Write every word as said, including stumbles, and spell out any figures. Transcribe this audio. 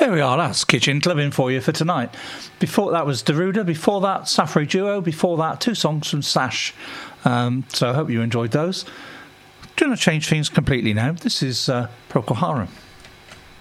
There we are, that's Kitchen Clubbing for you for tonight. Before that was Daruda, before that Safri Duo, before that two songs from Sash. Um, so I hope you enjoyed those. Going to change things completely now. This is uh, Procol Harum.